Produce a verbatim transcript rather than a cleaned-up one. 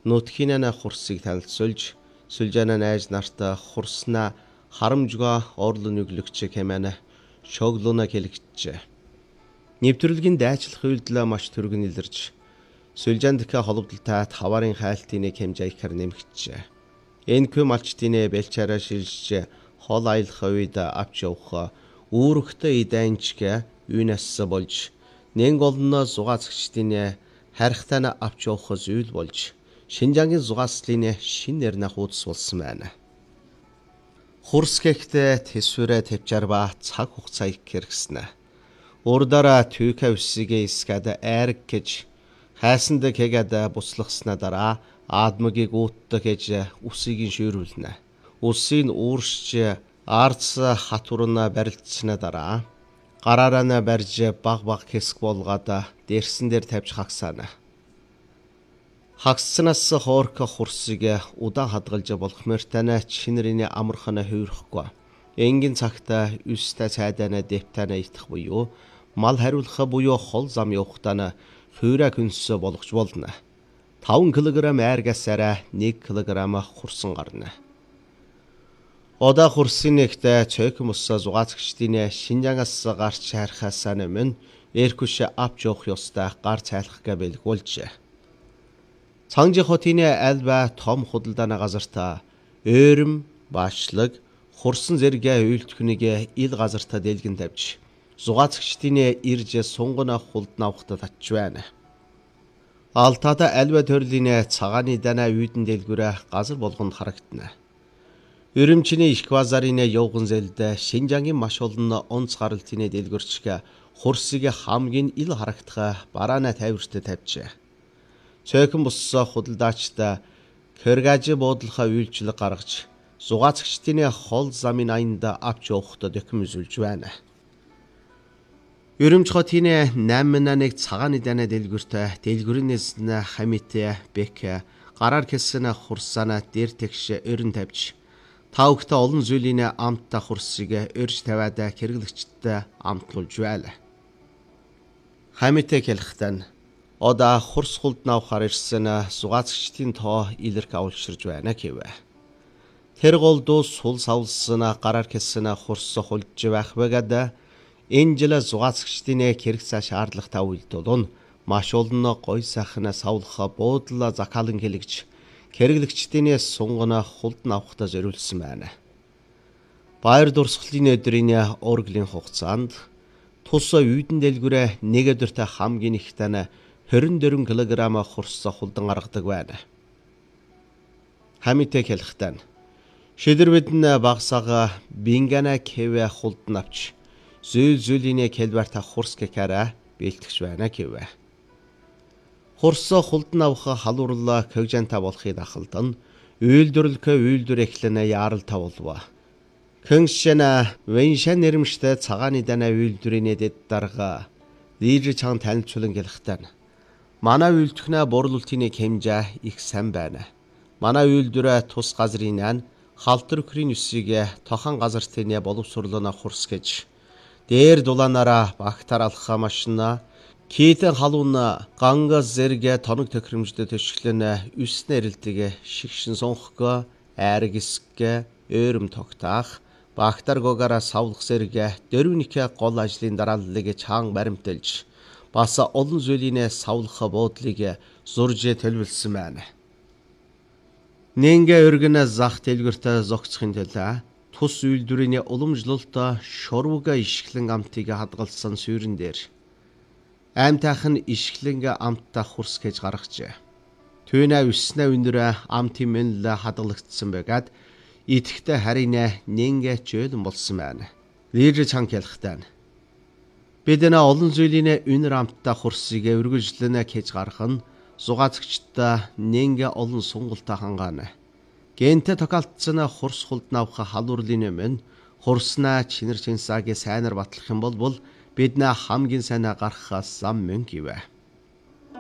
нутгийнаа хурсыг танилцуулж сүлжээнэ найз нартай хурснаа харамжгаа орлон нүглэгч хэмээнэ шоглоно хэлэгчээ. Нэвтрүүлгийн дайчлах үйлдэл маш түргэн илэрж сүлжээндээ холбогдолтой таварын хайлтын хэмжээгээр нэмэгджээ. Энэхүү малчтын бэлчээрэ шилжиж хол аялах үед авч явах үүрэгтэй идэнчгэ юунаас болж нэн голно зугаацчдын харихтана авч явах зүйл болж Шинжангийн зугаацлын шин нэрнэ хуудас болсон байна. Хурс гэхдээ тэсвэрэ тавьчаар ба цаг хугацаа их хэрэгснэ. Урдаараа түүхэ үсгээ искэд айрг гэж хайсанд гэгэд буцлагснаа дараа аадмыгийг уутдаг гэж үсгийн шүүрүүлнэ. Үсийг ууршиж арц хатурна барилдсна дараа гараараа барьж баг баг хэсэг болгоод дэрсэн дээр тавьж хагсаана. Хагснаас хоорх хурсыг удаан хадгалж болох мөртэнэ чинэрийн амархана хөвөрөхгүй. Энгийн цагта үстэй цайдана дэвтэнэ итэх буюу мал хариулах буюу хол зам явахтаа хөрө күнс болгож болно. таван килограмм айргасаараа нэг килограмм хурсан гарна. Одаа хурсын нэгтээ цөөхөн ус зугаацчдын Шинжангаас гарч харахаас өмнө эркүш авч явах ёстой гар цайлах бэлгүүлжээ. Цанжи хотын альба том худалдааны газартаа өөрөм, баачлаг, хурсан зэрэг үйлдвэрнийг ил газартаа дэлгэн тавьж зугаацчдын ирж сунгана хулд навхтад татж байна. Алтада альва төрлийн цагааны дана үйдэн дэлгүүрэ газар болгонд харагдана. Өрөмчний их базарын явган зэлд Шинжангийн маш олон онц гаралтын дэлгүрчгэ хурсыг хамгийн ил харагдах бараана тавирт тавьжээ. Цөөхөн бус худалдаачтай кэргаж буудлахаа үйлчлэг гаргаж зугаацчдын хол замын аянд авч явахд дэхэм үзүүлж байна. Өрөмч хотын найман нэг цагааны дана дэлгүрт дэлгүрнээс нь хамитэ бэк гараар хэсэн хурсаана дээр тэгш өрн тавьж тавхта олон зүйлийн амттай хурсыг өрж тавиад хэрэглэгчдэд амтлуулж байла. Хамитэ хэлэхдээ одаа хурс хулд навхаар ирсэн зугаацчдын тоо илэрх авалширж байна гэв. Тэр голдуу сул савлсан гараар хэсэн хурс хулж байх бэгад энэ жил зугаацчдын хэрэгцээ шаардлагатай үйлдэл нь маш олон гой сайхан савлах буудлаа закалан хэлэгж хэрэглэгчдийн сунгана хулд навхтаа зориулсан байна. Баяр дурсгалын өдрийн урлагийн хугацаанд тус үйдэн дэлгүүрээ нэг өдөрт хамгийн их тань хорин дөрвөн килограмм хурс хулдан гаргадаг байна. Хамитэ хэлэхдээ шидэр бидэн багсага бингана кевэ хулдан авч зүүл зүүлийн келбарта хурс гэхээрэ бэлтгэж байна гэв. Хурс хулдан авах халуурлаа когжанта болохыг дахалдан үйлдвэрлэх үйлдвэр эхлэнэ яарал тавлва. Кэншэна вэншэн нэрмжтэй цагааны дана үйлдвэрийн дэд дарга лидер чан танилцуулан хэлэхдээ манай үйлдвэрнэ борлуулалтын хэмжээ их сайн байна. Манай үйлдвэрэ тус газрын халтар өхрийн үсийг тохон газартын боловсруулана хурс гэж дээр дулаанаараа багтаар алхах машина китэн халуун гангас зэрэг тоног төхрөмждөд төшглөн үснэ эрэлдэг шигшин сонхго айргисгэ өөрөм тогтаах багтаар гогара савлах зэрэг дөрвөнийхээ гол ажлын дарааллыг чаан баримтэлж бас олон зүйлийн савлах буудлыг зурж төлөвлөсөн байна. Нэнгэ өргөнө зах дэлгүртэ зогцохын төлөө тус үйлдвэрийн уламжлалт шурвга ишглэн амтыг хадгалсан сүүрэн дээр аймтайх нь ишглэн амттай хурс гэж гаргажээ. Түүнэ үснэ өнөрө амтын мэнл хадгалагдсан байгаад итгэхтэй харин нэнгэ чөлөн болсон байна. Лидер чан хэлэхдээ бид нэ олон зүйлийн өнөр амттай хурсыг үргэлжлэнэ гэж гарах нь зугаацчдаа нэнгэ олон сонголтоо хангаана. Гэнтэ токалтсан хурс хулд навах халуурлын өмнө хурснаа чинэр чинсагийн сайнар батлах юм бол бид нэ хамгийн сайн гарахаас зам мөн гэвэ.